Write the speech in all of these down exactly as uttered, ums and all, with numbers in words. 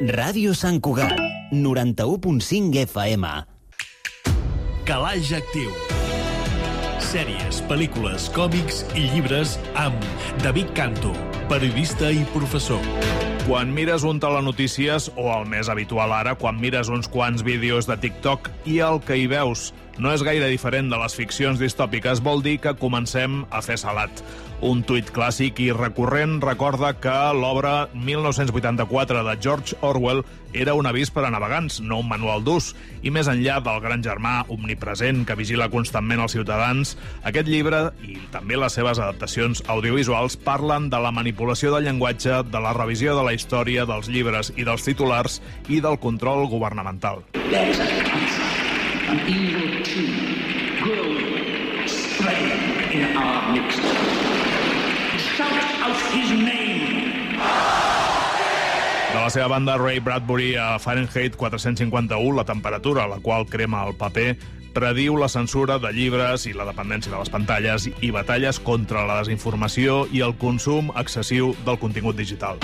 Ràdio Sant Cugat, noranta-u punt cinc F M. Calaix Actiu. Sèries, pel·lícules, còmics i llibres amb David Canto, periodista i professor. Quan mires un telenotícies, o el més habitual ara, quan mires uns quants vídeos de TikTok i el que hi veus no és gaire diferent de les ficcions distòpiques, vol dir que comencem a fer salat. Un tuit clàssic i recurrent recorda que l'obra mil nou-cents vuitanta-quatre de George Orwell era un avís per a navegants, no un manual d'ús. I més enllà del gran germà omnipresent que vigila constantment els ciutadans, aquest llibre i també les seves adaptacions audiovisuals parlen de la manipulació del llenguatge, de la revisió de la història, dels llibres i dels titulars i del control governamental. There is a cancer, an evil tumor, growing, spreading in our midst. Shout out his name! De la seva banda, Ray Bradbury, a Fahrenheit quatre cents cinquanta-u, la temperatura a la qual crema el paper, prediu la censura de llibres i la dependència de les pantalles i batalles contra la desinformació i el consum excessiu del contingut digital.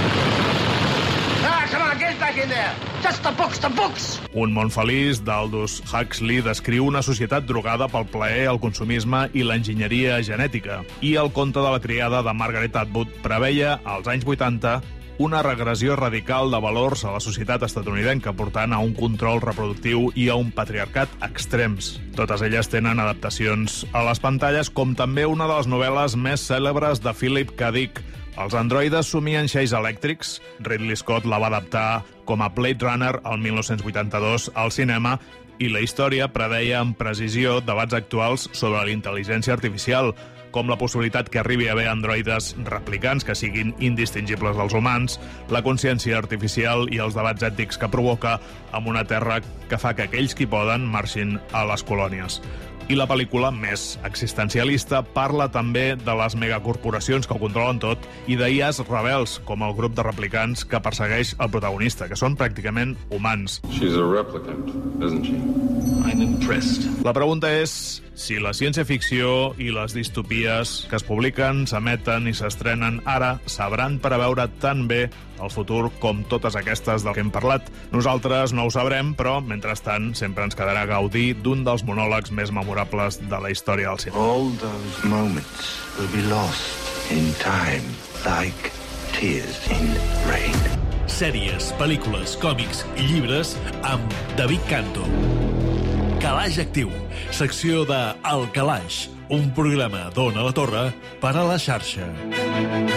Ah, come on, get back in there! Just the books, the books! Un món feliç d'Aldous Huxley descriu una societat drogada pel plaer, el consumisme i l'enginyeria genètica. I el conte de la criada de Margaret Atwood preveia, als anys vuitanta, una regressió radical de valors a la societat estatunidenca, portant a un control reproductiu i a un patriarcat extrems. Totes elles tenen adaptacions a les pantalles, com també una de les novel·les més cèlebres de Philip K. Dick, Els androides somien xais elèctrics. Ridley Scott la va adaptar com a Blade Runner el mil nou-cents vuitanta-dos al cinema i la història predeia amb precisió debats actuals sobre la intel·ligència artificial, com la possibilitat que arribi a haver androides replicants que siguin indistingibles dels humans, la consciència artificial i els debats ètics que provoca amb una terra que fa que aquells qui poden marxin a les colònies. I la pel·lícula, més existencialista, parla també de les megacorporacions que ho controlen tot i d'I As rebels, com el grup de replicants que persegueix el protagonista, que són pràcticament humans. She's a replicant, isn't she? I'm impressed. La pregunta és si la ciència-ficció i les distopies que es publiquen, s'emeten i s'estrenen ara sabran preveure tan bé el futur com totes aquestes del que hem parlat. Nosaltres no ho sabrem, però, mentrestant, sempre ens quedarà gaudir d'un dels monòlegs més memorables de la història del cinema. All those moments will be lost in time, like tears in rain. Sèries, pel·lícules, còmics i llibres amb David Canto. Calaix Actiu, secció de El Calaix, un programa d'Ona la Torre per a la xarxa.